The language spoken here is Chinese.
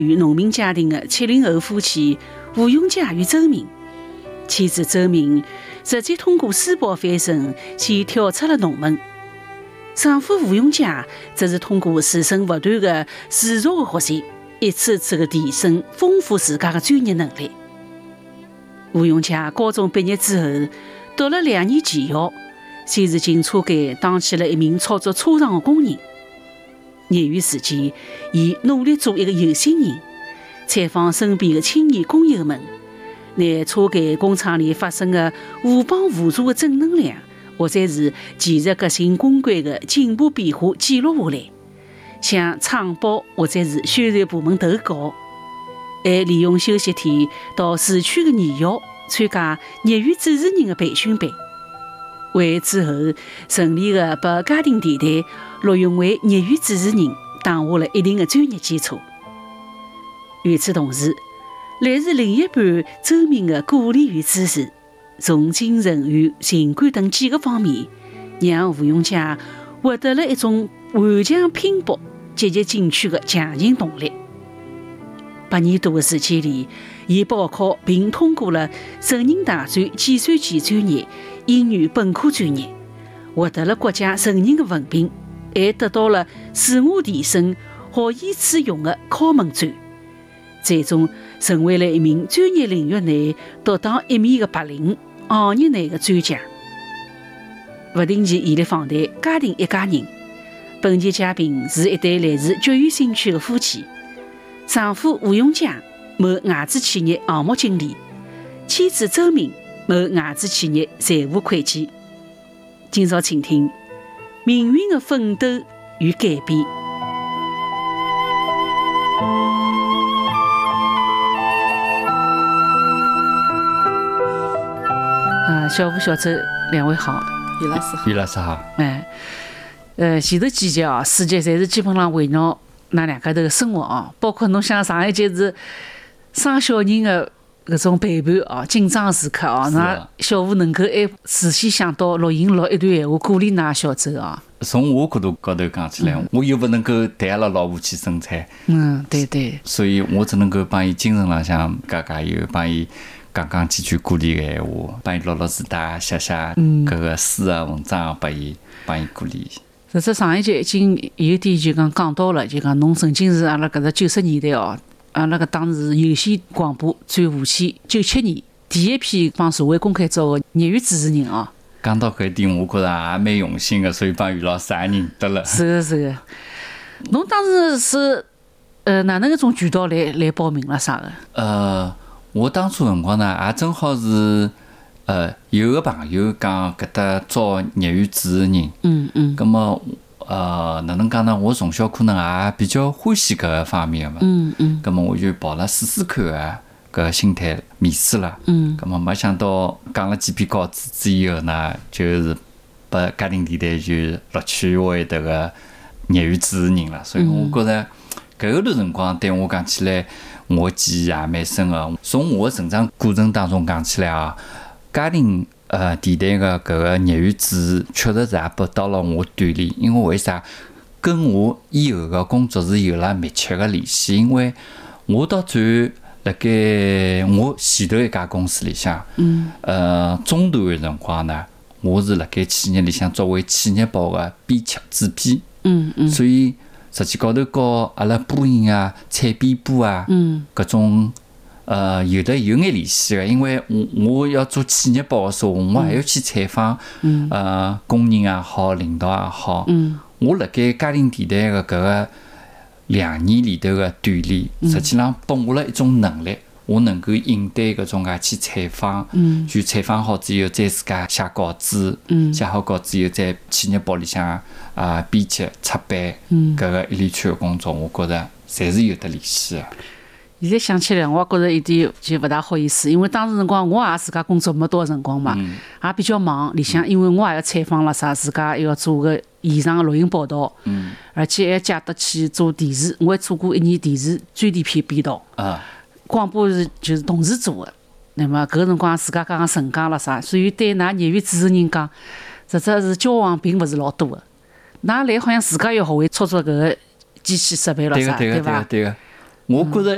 于农民家庭的70后夫妻吴永嘉与周明。妻子周明直接通过私塾翻身，先跳出了农门。丈夫吴永嘉则是通过自身不断的持续的学习，一次次的提升、丰富自家的专业能力。吴永嘉高中毕业之后，读了2年技校，先是进车间当起了一名操作车上的工人。业余时间，伊努力做一个有心人，采访身边的青年工友们，拿车间工厂里发生的互帮互助的正能量，或者是技术革新公关的进步变化记录下来，向厂报或者是宣传部门投稿，还利用休息天到市区的艺校参加业余主持人的培训班。为之后顺利的被家庭电台录用为业余主持人，打下了一定的专业基础。与此同时，来自另一半周明的鼓励与支持，从精神与情感等几个方面，让吴永嘉获得了一种顽强拼搏、积极进取的强劲动力。8年多的时间里，伊报考并通过了成人大专计算机专业、英语本科专业，获得了国家承认的文凭，还得到了自我提升、学以致用的考文专，最终成为了一名专业领域内独当一面的白领，行业内的专家。不定期毅力访谈家庭一家人，本期嘉宾是一对来自教育新区的夫妻。丈夫吴永嘉，某外资企业项目经理；妻子周明，某外资企业财务会计。今朝请听命运的奋斗与改变。小吴、小周两位好， 于老师好。 于老师好。 前头几集啊，4集侪是基本上围绕那两家头的生活啊，包括侬像上一节是生小人的搿种陪伴啊，紧张时刻啊，那小吴能够事先想到录一段闲话鼓励㑚小周啊。 从我角度高头讲起来，我又不能够带阿拉老婆去生产， 对对， 所以我只能够帮伊精神浪向加油，帮伊讲几句鼓励的闲话，帮伊录字带，写搿个诗啊文章拨伊，帮伊鼓励。 实质上一节已经有点就讲到了，就讲侬曾经是阿拉搿只90年代哦，阿拉搿当时有线广播最无线97年第一批帮社会公开招的业余主持人哦。 讲到搿点，我觉着也蛮用心的，所以帮于老师也认得了。 是的。侬当时是哪能一种渠道来报名了啥的？ 我当初辰光呢，也正好是有个朋友讲搿搭招业余主持人，葛么哪能讲呢？我从小可能也比较欢喜搿个方面的嘛，葛么我就跑了试试看啊，搿个心态面试了，葛么没想到讲了几篇稿子之以后呢，就是被家庭电台就录取为迭个业余主持人了，所以我觉着搿一段辰光对我讲起来，我记忆也蛮深的。从我的成长过程当中讲起来啊，家庭电台的搿个业余主持确实是也拨到了我锻炼，因为为啥？跟我以后的工作是有了密切的联系，因为我到最后辣盖我前头一家公司里向，中段的辰光呢，我是辣盖企业里向作为企业报的编辑主编，所以实际高头和阿拉播音啊、采编部啊，搿种有眼联系的，因为我要做企业报的时候，我还要去采访工人也好、领导也好。我辣盖家庭电台的搿个2年里头的锻炼，实际上拨我了一种能力，我能够应对搿种去采访，就采访好之后再自家写稿子，写好稿子以后在企业报里向编辑出版，搿个一连串的工作，我觉着侪是有得联系的。 现在想起来，我也觉着有点就勿大好意思，因为当时辰光我也自家工作没多少辰光嘛，也比较忙。里向因为我也要采访了啥，自家又要做个现场的录音报道，而且还借得去做电视，我还做过1年电视专题片编导。广播就是同时做的，那么搿个辰光自家刚刚成家了啥，所以对㑚业余主持人讲，实质是交往并勿是老多的。㑚来好像自家要学会操作搿个机器设备了啥，对伐？ 对个。我觉着